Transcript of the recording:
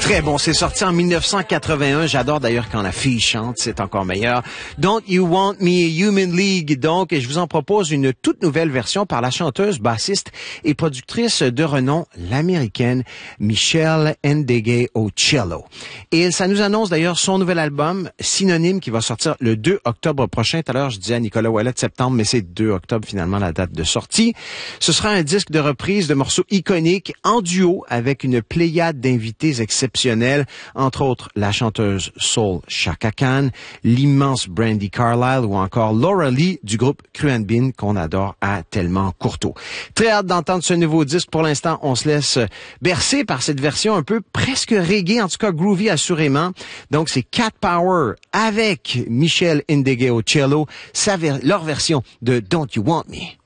Très bon, c'est sorti en 1981. J'adore d'ailleurs quand la fille chante, c'est encore meilleur. Don't You Want Me, Human League, donc, et je vous en propose une toute nouvelle version par la chanteuse, bassiste et productrice de renom, l'américaine Michelle Ndegeocello. Et ça nous annonce d'ailleurs son nouvel album, Synonyme, qui va sortir le 2 octobre prochain. Tout à l'heure, je disais à Nicolas Ouellet septembre, mais c'est 2 octobre finalement la date de sortie. Ce sera un disque de reprise de morceaux iconiques en duo avec une pléiade d'invités exceptionnels, entre autres la chanteuse soul Chaka Khan, l'immense Brandi Carlile ou encore Laura Lee du groupe Cru & Bean qu'on adore à Tellement Courteau. Très hâte d'entendre ce nouveau disque. Pour l'instant, on se laisse bercer par cette version un peu presque reggae, en tout cas groovy assurément. Donc c'est Cat Power avec Michelle Ndegeocello, leur version de Don't You Want Me.